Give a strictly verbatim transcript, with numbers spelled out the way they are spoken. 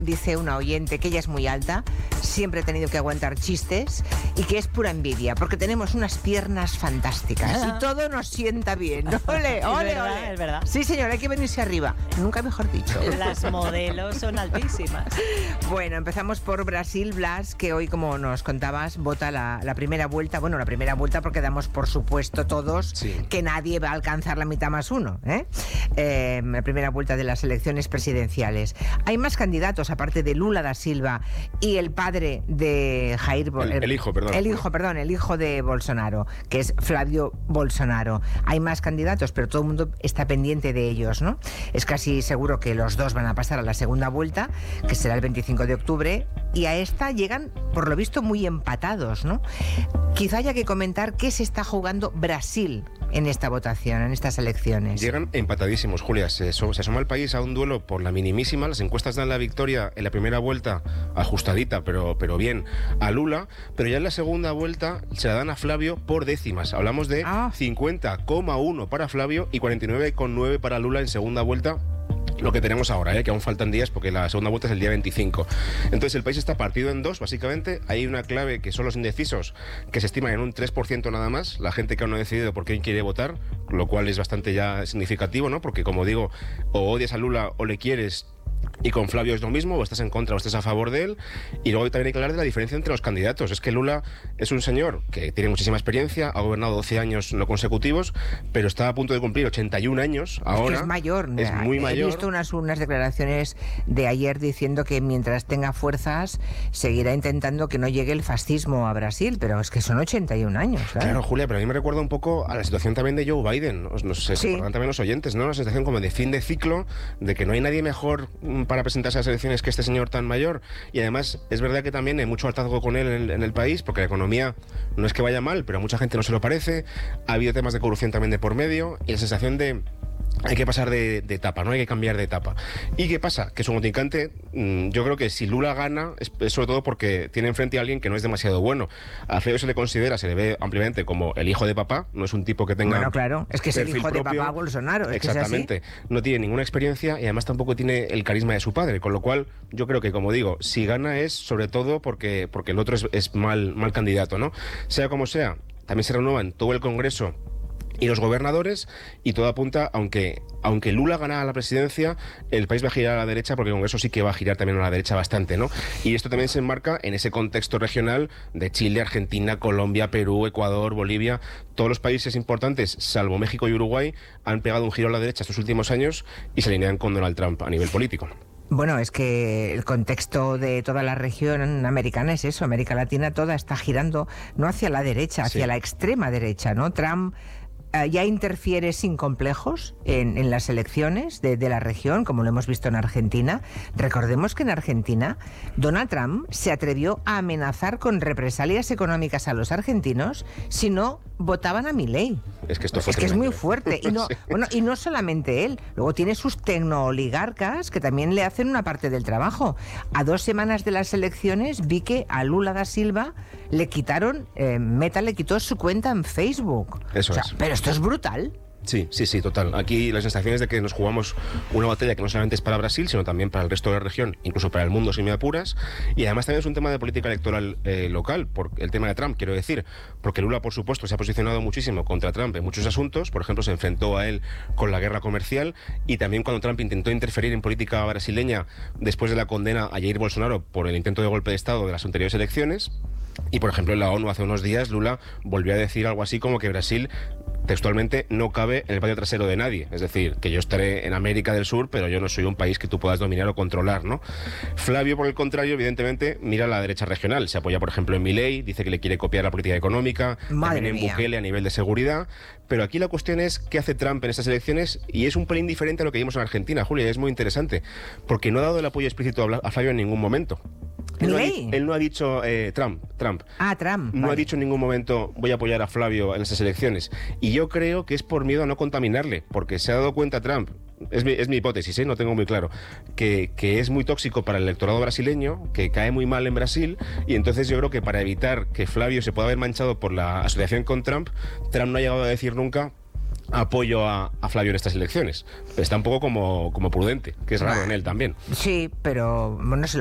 Dice una oyente que ella es muy alta, siempre ha tenido que aguantar chistes y que es pura envidia, porque tenemos unas piernas fantásticas y todo nos sienta bien. ¡Ole, ole, es verdad, ole! Es verdad. Sí, señor, hay que venirse arriba. Nunca mejor dicho. Las modelos son altísimas. Bueno, empezamos por Brasil, Blas, que hoy, como nos contabas, vota la, la primera vuelta. Bueno, la primera vuelta porque damos por supuesto todos sí. que nadie va a alcanzar la mitad más uno. ¿eh? Eh, la primera vuelta de las elecciones presidenciales. Hay más candidatos, aparte de Lula da Silva y el padre de Jair... El, el hijo, perdón. El hijo, perdón, el hijo de Bolsonaro, que es Flavio Bolsonaro. Hay más candidatos, pero todo el mundo está pendiente de ellos, ¿no? Es casi seguro que los dos van a pasar a la segunda vuelta, que será el veinticinco de octubre, y a esta llegan, por lo visto, muy empatados, ¿no? Quizá haya que comentar qué se está jugando Brasil en esta votación, en estas elecciones. Llegan empatadísimos, Julia. Se, se asoma el país a un duelo por la minimísima. Las encuestas dan la victoria en la primera vuelta, ajustadita, pero, pero bien, a Lula. Pero ya en la segunda vuelta se la dan a Flavio por décimas. Hablamos de ah. cincuenta coma uno para Flavio y cuarenta y nueve coma nueve para Lula en segunda vuelta. Lo que tenemos ahora, ¿eh? Que aún faltan días porque la segunda vuelta es el día veinticinco. Entonces el país está partido en dos, básicamente. Hay una clave que son los indecisos, que se estiman en un tres por ciento nada más. La gente que aún no ha decidido por quién quiere votar, lo cual es bastante ya significativo, ¿no? Porque, como digo, o odias a Lula o le quieres... Y con Flavio es lo mismo, o estás en contra o estás a favor de él. Y luego también hay que hablar de la diferencia entre los candidatos. Es que Lula es un señor que tiene muchísima experiencia, ha gobernado doce años no consecutivos, pero está a punto de cumplir ochenta y un años ahora. Es que es mayor. Es muy mayor. He visto unas, unas declaraciones de ayer diciendo que mientras tenga fuerzas seguirá intentando que no llegue el fascismo a Brasil, pero es que son ochenta y un años. ¿verdad? Claro, Julia, pero a mí me recuerda un poco a la situación también de Joe Biden. No, no sé, se sí. acuerdan también los oyentes, ¿no? Una sensación como de fin de ciclo, de que no hay nadie mejor para presentarse a las elecciones que este señor tan mayor. Y además es verdad que también hay mucho hartazgo con él en el, en el país, porque la economía no es que vaya mal, pero a mucha gente no se lo parece. Ha habido temas de corrupción también de por medio y la sensación de hay que pasar de, de etapa, no hay que cambiar de etapa. ¿Y qué pasa? Que su contrincante, mmm, yo creo que si Lula gana es, es sobre todo porque tiene enfrente a alguien que no es demasiado bueno. A Flavio se le considera, se le ve ampliamente como el hijo de papá, no es un tipo que tenga... Bueno, claro, es que es el hijo propio. de papá Bolsonaro. Es Exactamente, que es así. No tiene ninguna experiencia y además tampoco tiene el carisma de su padre, con lo cual yo creo que, como digo, si gana es sobre todo porque, porque el otro es, es mal, mal candidato, ¿no? Sea como sea, también se renueva en todo el Congreso y los gobernadores, y todo apunta, aunque, aunque Lula gana la presidencia, el país va a girar a la derecha, porque el Congreso sí que va a girar también a la derecha bastante, ¿no? Y esto también se enmarca en ese contexto regional de Chile, Argentina, Colombia, Perú, Ecuador, Bolivia. Todos los países importantes, salvo México y Uruguay, han pegado un giro a la derecha estos últimos años y se alinean con Donald Trump a nivel político. Bueno, es que el contexto de toda la región americana es eso. América Latina toda está girando no hacia la derecha, hacia sí. la extrema derecha, ¿no? Trump Uh, ya interfiere sin complejos en, en las elecciones de, de la región, como lo hemos visto en Argentina. Recordemos que en Argentina Donald Trump se atrevió a amenazar con represalias económicas a los argentinos si no votaban a Milei. Es que esto fue es que es muy fuerte. Y no, sí. bueno, y no solamente él, luego tiene sus tecnooligarcas que también le hacen una parte del trabajo. A dos semanas de las elecciones vi que a Lula da Silva le quitaron, eh, Meta le quitó su cuenta en Facebook. Eso o sea, es. Pero esto es brutal. Sí, sí, sí, total. Aquí las sensaciones de que nos jugamos una batalla que no solamente es para Brasil, sino también para el resto de la región, incluso para el mundo, si me apuras. Y además también es un tema de política electoral eh, local, por el tema de Trump, quiero decir, porque Lula, por supuesto, se ha posicionado muchísimo contra Trump en muchos asuntos. Por ejemplo, se enfrentó a él con la guerra comercial, y también cuando Trump intentó interferir en política brasileña después de la condena a Jair Bolsonaro por el intento de golpe de Estado de las anteriores elecciones. Y, por ejemplo, en la ONU hace unos días Lula volvió a decir algo así como que Brasil textualmente no cabe en el patio trasero de nadie, es decir, que yo estaré en América del Sur, pero yo no soy un país que tú puedas dominar o controlar, ¿no? Flavio, por el contrario, evidentemente mira a la derecha regional, se apoya, por ejemplo, en Milei, dice que le quiere copiar la política económica, Madre también en mía. Bukele a nivel de seguridad, pero aquí la cuestión es qué hace Trump en estas elecciones, y es un pelín diferente a lo que vimos en Argentina, Julia, y es muy interesante, porque no ha dado el apoyo explícito a Flavio en ningún momento. Él no, ha, él no ha dicho eh, Trump, Trump. Ah, Trump. No vale. ha dicho en ningún momento voy a apoyar a Flavio en estas elecciones. Y yo creo que es por miedo a no contaminarle, porque se ha dado cuenta Trump, es mi, es mi hipótesis, ¿eh? No tengo muy claro, que, que es muy tóxico para el electorado brasileño, que cae muy mal en Brasil, y entonces yo creo que para evitar que Flavio se pueda haber manchado por la asociación con Trump, Trump no ha llegado a decir nunca apoyo a, a Flavio en estas elecciones. Está un poco como, como prudente, que es raro en él también. Sí, pero bueno, se